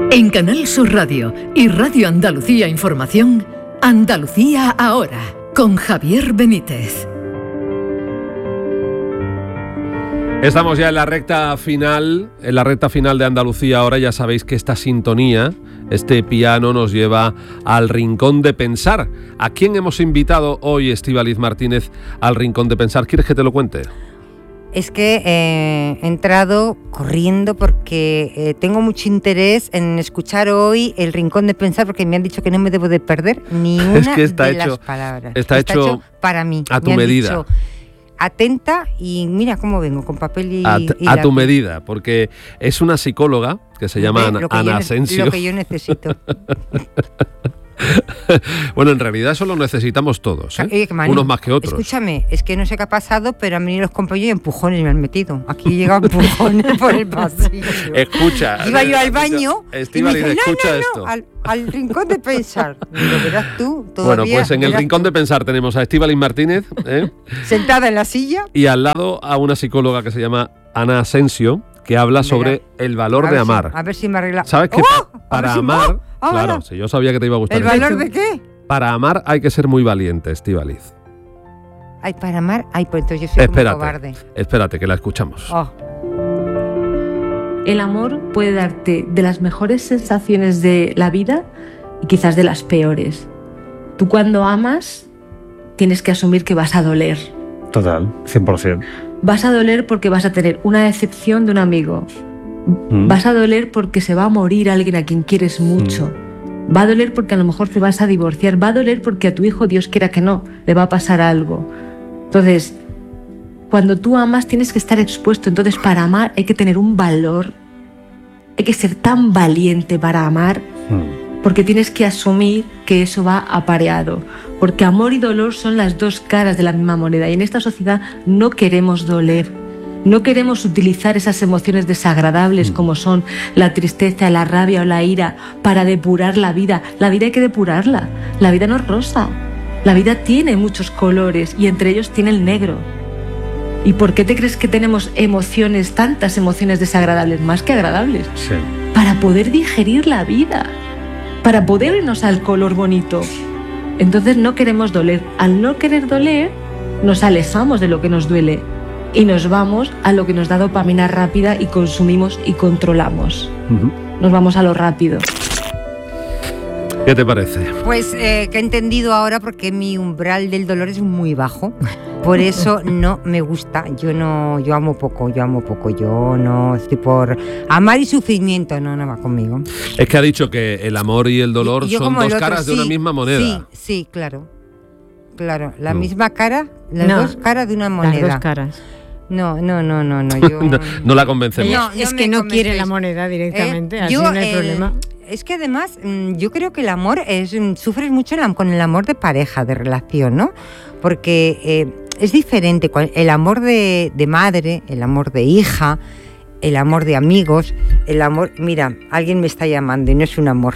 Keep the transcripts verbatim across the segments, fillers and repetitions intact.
En Canal Sur Radio y Radio Andalucía Información, Andalucía Ahora, con Javier Benítez. Estamos ya en la recta final, en la recta final de Andalucía Ahora. Ya sabéis que esta sintonía, este piano nos lleva al Rincón de Pensar. ¿A quién hemos invitado hoy, Estíbaliz Martínez, al Rincón de Pensar? ¿Quieres que te lo cuente? Es que eh, he entrado corriendo porque eh, tengo mucho interés en escuchar hoy el Rincón de Pensar, porque me han dicho que no me debo de perder ni una es que está de hecho, las palabras. Está, está hecho, hecho para mí. A tu me medida. Dicho, atenta y mira cómo vengo, con papel y... A, y a tu medida, porque es una psicóloga que se llama Ana, Ana Asensio. Lo que yo necesito. Bueno, en realidad eso lo necesitamos todos, ¿eh? Oye, Manu, unos más que otros. Escúchame, es que no sé qué ha pasado, pero han venido los compañeros y empujones me han metido. Aquí llega empujones por el pasillo. Escucha. Iba yo al baño Estíbaliz, y me dice, escucha no, no, esto. No, al, al Rincón de Pensar. Digo, verás tú, todavía. Bueno, pues en el Rincón tú. de Pensar tenemos a Estíbaliz Martínez, ¿eh? sentada en la silla. Y al lado a una psicóloga que se llama Ana Asensio, que habla sobre Mira, el valor de amar. Si, a ver si me arregla. ¿Sabes que ¡Oh! pa- para si amar... me... Oh, claro, ahora. si yo sabía que te iba a gustar. ¿El valor de qué? Para amar hay que ser muy valiente, Estíbaliz. Ay, para amar, ay, pues entonces yo soy espérate, como cobarde. Espérate, que la escuchamos. Oh. El amor puede darte de las mejores sensaciones de la vida y quizás de las peores. Tú cuando amas tienes que asumir que vas a doler. Total, cien por ciento. Vas a doler porque vas a tener una decepción de un amigo. Mm. Vas a doler porque se va a morir alguien a quien quieres mucho. Mm. Va a doler porque a lo mejor te vas a divorciar. Va a doler porque a tu hijo, Dios quiera que no, le va a pasar algo. Entonces, cuando tú amas tienes que estar expuesto. Entonces, para amar hay que tener un valor. Hay que ser tan valiente para amar, mm. porque tienes que asumir que eso va apareado. Porque amor y dolor son las dos caras de la misma moneda. Y en esta sociedad no queremos doler. No queremos utilizar esas emociones desagradables como son la tristeza, la rabia o la ira para depurar la vida. La vida hay que depurarla. La vida no es rosa. La vida tiene muchos colores y entre ellos tiene el negro. ¿Y por qué te crees que tenemos emociones, tantas emociones desagradables, más que agradables? Sí. Para poder digerir la vida, para poder irnos al color bonito. Entonces no queremos doler. Al no querer doler, nos alejamos de lo que nos duele. Y nos vamos a lo que nos da dopamina rápida y consumimos y controlamos. Uh-huh. Nos vamos a lo rápido. ¿Qué te parece? Pues eh, que he entendido ahora porque mi umbral del dolor es muy bajo. Por eso no me gusta. Yo no, yo amo poco, yo amo poco. Yo no estoy por amar y sufrimiento. No, no va conmigo. Es que ha dicho que el amor y el dolor y, son dos otro, caras sí, de una misma moneda. Sí, sí, claro. Claro, la mm. misma cara, las no, dos caras de una moneda. Las dos caras. No, no, no, no, no. Yo... no, no la convencemos. No, es no que no convencéis. quiere la moneda directamente, eh, así yo, no hay eh, problema. Es que además, yo creo que el amor es, sufres mucho con el amor de pareja, de relación, ¿no? Porque eh, es diferente. El amor de, de madre, el amor de hija, el amor de amigos, el amor... Mira, alguien me está llamando y no es un amor.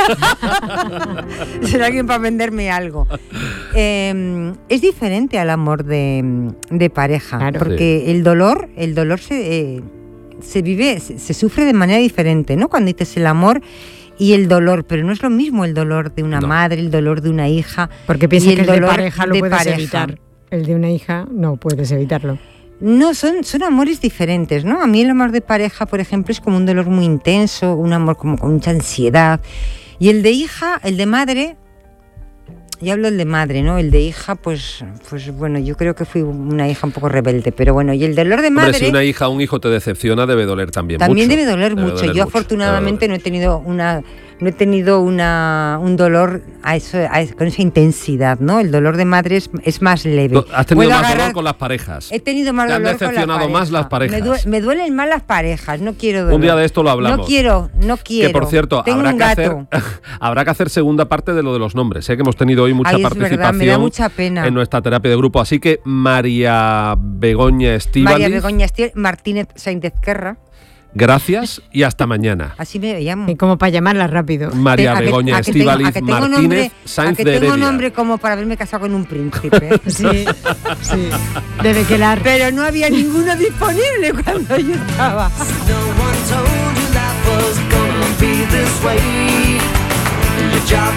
Será alguien para venderme algo. Eh, es diferente al amor de, de pareja, claro, porque sí. el dolor, el dolor se, eh, se vive, se, se sufre de manera diferente, ¿no? Cuando dices el amor y el dolor, pero no es lo mismo el dolor de una no. madre, el dolor de una hija. Porque piensas que el de pareja lo de puedes pareja. evitar. El de una hija no puedes evitarlo. No, son, son amores diferentes, ¿no? A mí el amor de pareja, por ejemplo, es como un dolor muy intenso, un amor como con mucha ansiedad. Y el de hija, el de madre, ya hablo del de madre, ¿no? El de hija, pues, pues bueno, yo creo que fui una hija un poco rebelde, pero bueno, y el dolor de madre... Hombre, si una hija o un hijo te decepciona, debe doler también, también mucho. También debe doler debe mucho. Doler yo mucho. afortunadamente no he tenido una... No he tenido una, un dolor a eso, a eso, con esa intensidad, ¿no? El dolor de madre es, es más leve. No, ¿Has tenido Puedo más agarrar, dolor con las parejas? He tenido más ¿Te dolor han decepcionado con la más las parejas? Me, duele, me duelen más las parejas, no quiero dolor. Un día de esto lo hablamos. No quiero, no quiero. Que por cierto, Tengo habrá un que, gato. hacer, habrá que hacer segunda parte de lo de los nombres. Sé que hemos tenido hoy mucha Ay, es participación verdad, me da mucha pena. en nuestra terapia de grupo. Así que María Begoña Estíbaliz. María Begoña Estíbaliz, Martínez Sainz Ezquerra. Gracias y hasta mañana. Así me llamo. Y como para llamarla rápido. María Te, Begoña que, Estíbaliz Martínez nombre, Sainz que de Heredia. tengo nombre como para haberme casado con un príncipe. Sí, sí. Debe quedar. Pero no había ninguno disponible cuando yo estaba.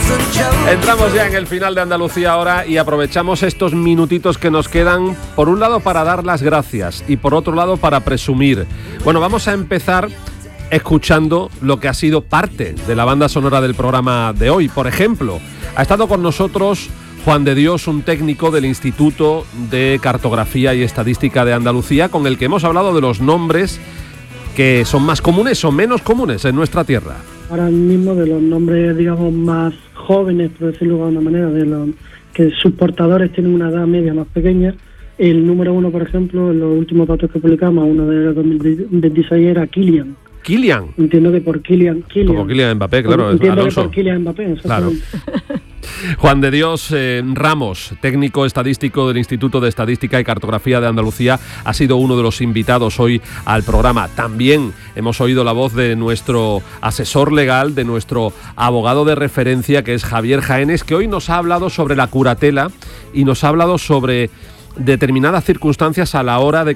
Entramos ya en el final de Andalucía ahora y aprovechamos estos minutitos que nos quedan, por un lado para dar las gracias y por otro lado para presumir. Bueno, vamos a empezar escuchando lo que ha sido parte de la banda sonora del programa de hoy. Por ejemplo, ha estado con nosotros Juan de Dios, un técnico del Instituto de Cartografía y Estadística de Andalucía, con el que hemos hablado de los nombres que son más comunes o menos comunes en nuestra tierra. Ahora mismo de los nombres, digamos, más jóvenes, por decirlo de alguna manera, de los que sus portadores tienen una edad media más pequeña, el número uno, por ejemplo, en los últimos datos que publicamos, uno de dos mil veintiséis, era Kylian. Kylian. Entiendo que por Kylian. Kylian. Como Kylian Mbappé, claro. Entiendo Alonso. que por Kylian Mbappé, exactamente. Claro. Juan de Dios eh, Ramos, técnico estadístico del Instituto de Estadística y Cartografía de Andalucía, ha sido uno de los invitados hoy al programa. También hemos oído la voz de nuestro asesor legal, de nuestro abogado de referencia, que es Javier Jaénes, que hoy nos ha hablado sobre la curatela y nos ha hablado sobre determinadas circunstancias a la hora de